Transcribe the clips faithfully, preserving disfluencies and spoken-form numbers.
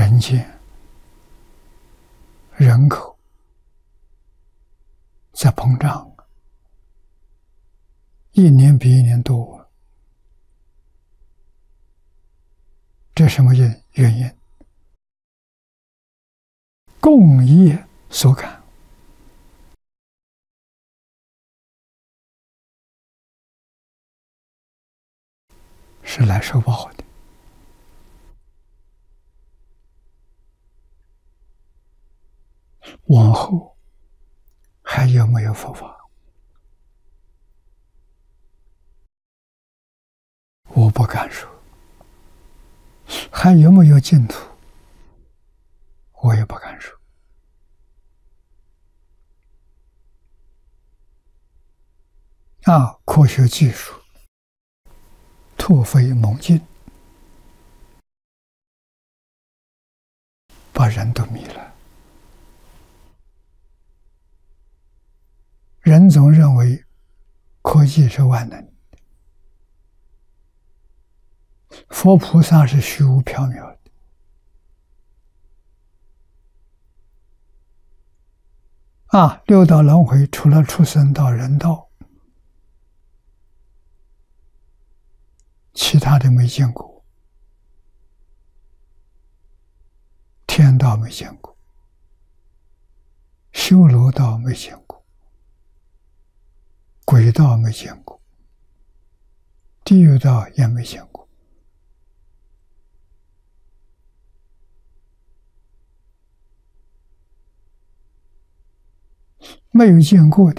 人间人口在膨胀，一年比一年多，这什么原原因？共业所感。是来受报的。往后还有没有佛法？我不敢说。还有没有净土？我也不敢说。啊，科学技术突飞猛进，把人都迷了。人总认为科技是万能，佛菩萨是虚无缥缈的。啊，六道轮回除了畜生道、人道，其他的没见过。天道没见过，修罗道没见过，鬼道没见过，地狱道也没见过。没有见过的，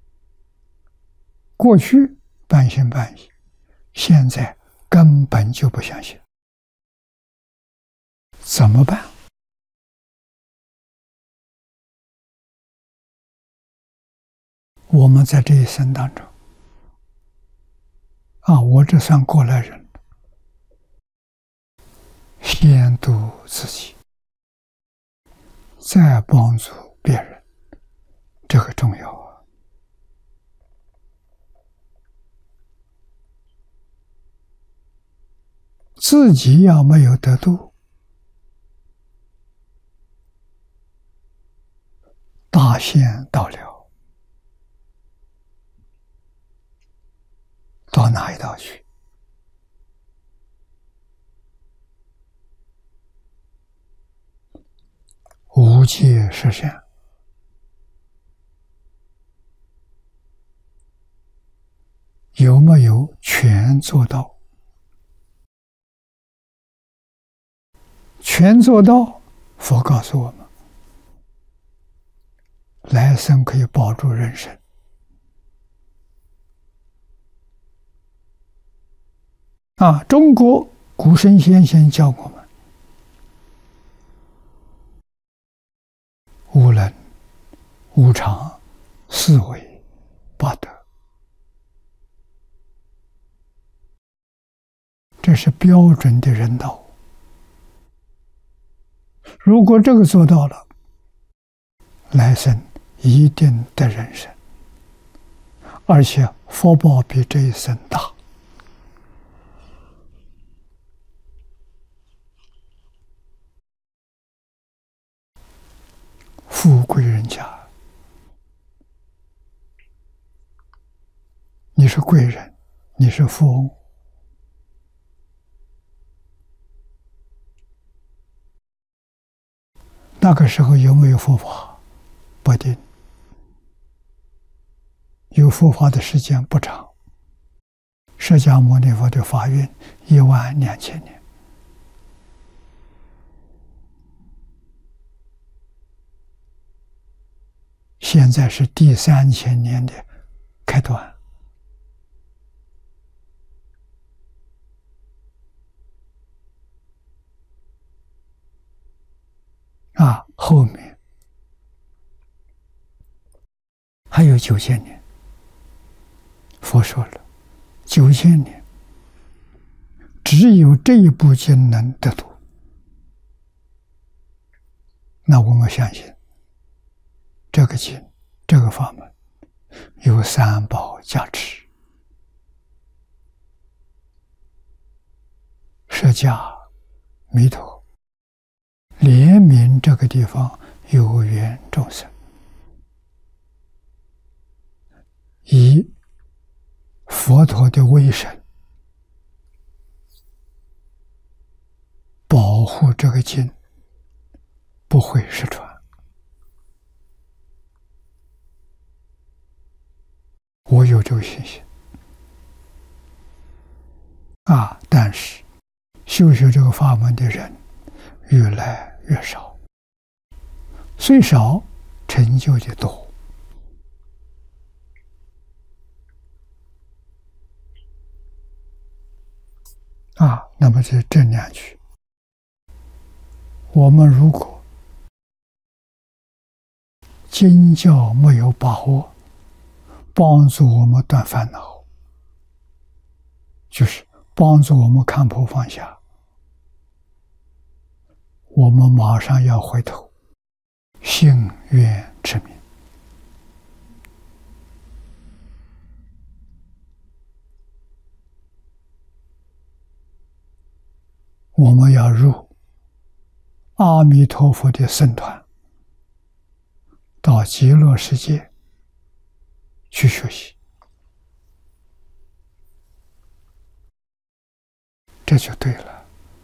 过去半信半疑，现在根本就不相信。怎么办？我们在这一生当中，啊，我这算过来人，先度自己，再帮助别人，这个重要啊！自己要没有得度，大限到了，到哪一道去？无界实相，有没有全做到？全做到，佛告诉我们，来生可以保住人生。啊，中国古圣先贤教我们，无能、无常、四维、八德，这是标准的人道。如果这个做到了，来生一定得人生，而且福报比这一生大。富贵人家，你是贵人，你是富翁，那个时候有没有佛法？不一定。有佛法的时间不长，释迦牟尼佛的法运一万两千年。现在是第三千年的开端。啊，后面还有九千年。佛说了，九千年只有这一部经能得度。那我们相信，这个经、这个法门有三宝加持，释迦、弥陀怜悯这个地方有缘众生，以佛陀的威神保护这个经不会失传。我有这个信心啊！但是修学这个法门的人越来越少，虽少，成就的多啊。那么这这两句，我们如果经教没有把握，帮助我们断烦恼，就是帮助我们看破放下，我们马上要回头信愿持名。我们要入阿弥陀佛的僧团，到极乐世界去学习，这就对了。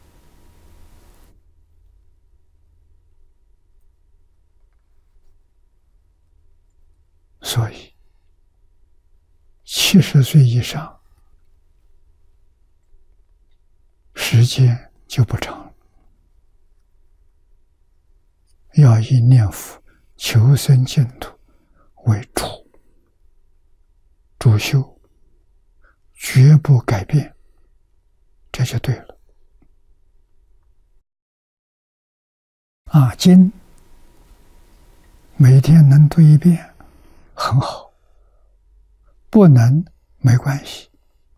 所以七十岁以上时间就不长了，要以念佛求生净土为主主修，绝不改变，这就对了。啊，经每天能读一遍很好，不能没关系。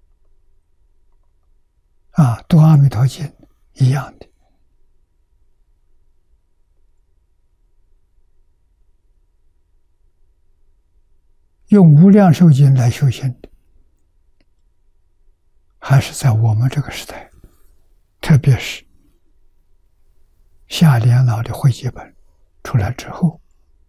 啊，读阿弥陀经一样的。用无量寿经来修行的，还是在我们这个时代，特别是夏莲老的汇集本出来之后，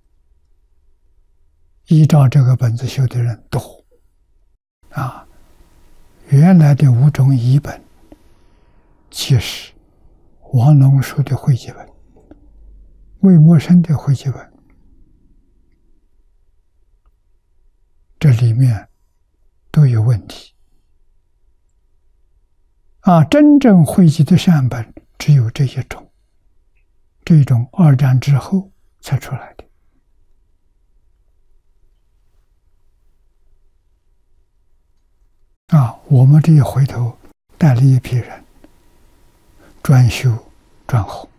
依照这个本子修的人多啊。原来的五种译本，其实王龙树的汇集本、魏默生的汇集本，这里面都有问题啊！真正汇集的善本只有这一种，这一种二战之后才出来的啊！我们这一回头带了一批人专修专弘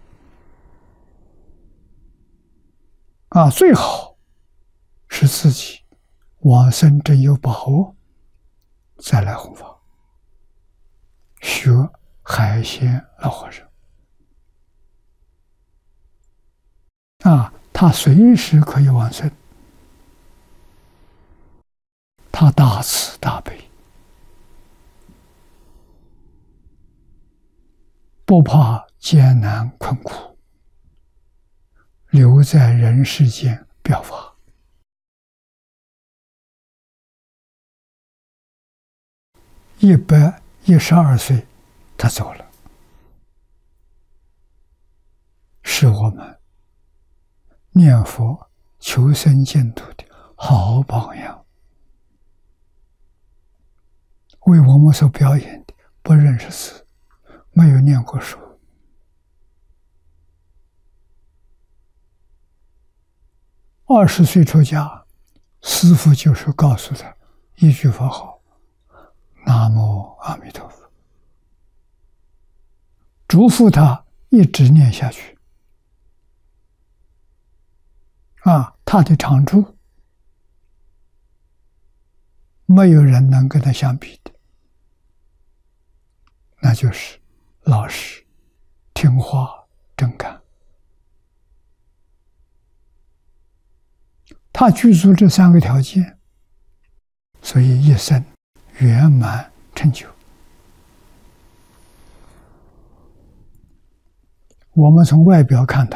啊，最好是自己往生真有把握，再来弘法。学海鲜老和尚啊，他随时可以往生，他大慈大悲，不怕艰难困苦，留在人世间表法。一百一十二岁，他走了，是我们念佛求生净土的好榜样。为我们所表演的，不认识字，没有念过书，二十岁出家，师父就是告诉他一句佛号：南无阿弥陀佛，嘱咐他一直念下去。啊，他的长处没有人能跟他相比的，那就是老实、听话、真干。他具足这三个条件，所以一生圆满成就。 我们从外表看它，